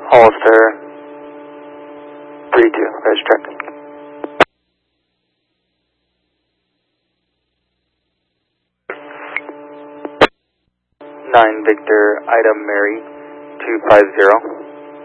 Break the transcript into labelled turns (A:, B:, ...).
A: Hollister 32, let's check. 9 Victor, Ida Mary 250.